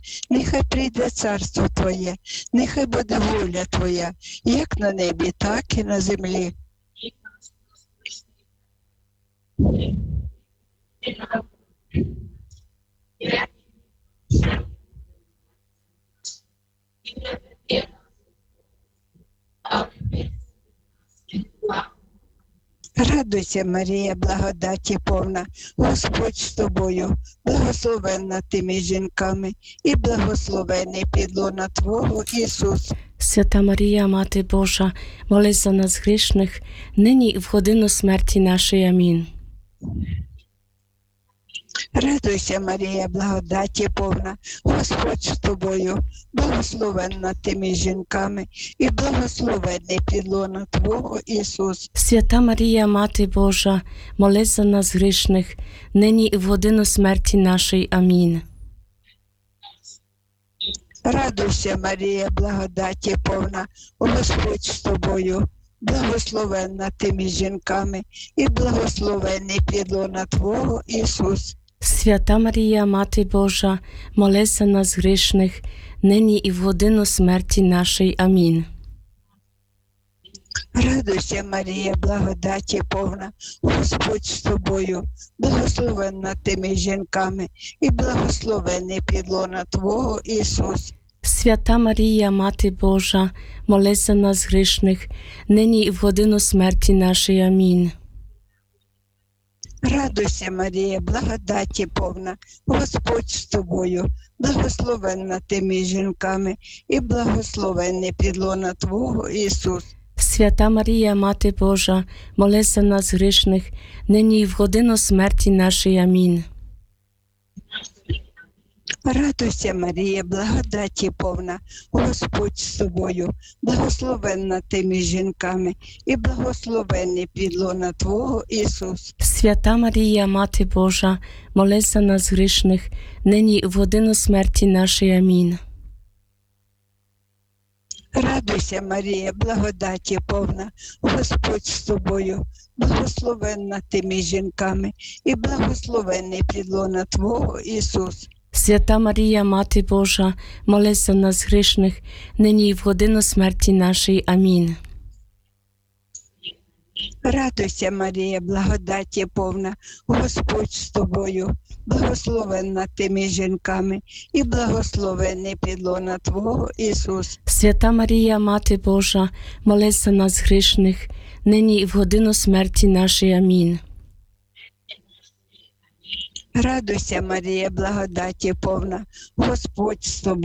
нехай прийде царство Твоє, нехай буде воля Твоя, як на небі, так і на землі. Радуйся, Марія, благодаті повна, Господь з тобою, благословенна ти між жінками, і благословений підлона Твого Ісус. Свята Марія, Мати Божа, молись за нас грішних, нині і в годину смерті нашої. Амінь. Радуйся, Марія, благодаті повна, Господь з тобою, благословенна ти між жінками, і благословений підлона Твого Ісус. Свята Марія, Мати Божа, молись за нас грішних, нині і в годину смерті нашої. Амінь. Радуйся, Марія, благодаті повна, Господь з тобою, благословенна ти між жінками, і благословений підлона Твого Ісус. Свята Марія, Мати Божа, молись за нас грішних, нині і в годину смерті нашої. Амінь. Радуйся, Марія, благодаті повна, Господь з тобою, благословенна ти між жінками, і благословений підлона Твого Ісус. Свята Марія, Мати Божа, молись за нас грішних, нині і в годину смерті нашої. Амінь. Радуйся, Марія, благодаті повна, Господь з тобою, благословенна ти між жінками, і благословений підлона Твого Ісус. Свята Марія, Мати Божа, молись за нас грішних, нині і в годину смерті нашої. Амінь. Радуйся, Марія, благодаті повна, Господь з тобою, благословенна ти між жінками, і благословений підлона Твого Ісус. Свята Марія, Мати Божа, молись за нас грішних, нині і в годину смерті нашої. Амінь. Радуйся, Марія, благодаті повна, Господь з тобою, благословенна ти між жінками, і благословений підлона Твого Ісус. Свята Марія, Мати Божа, молись за нас грішних, нині і в годину смерті нашої. Амінь. Радуйся, Марія, благодаті повна, Господь з тобою, благословенна ти між жінками, і благословений підлона Твого Ісус. Свята Марія, Мати Божа, молись за нас грішних, нині і в годину смерті нашої. Амінь. Радуйся, Марія, благодаті повна, Господь з тобою.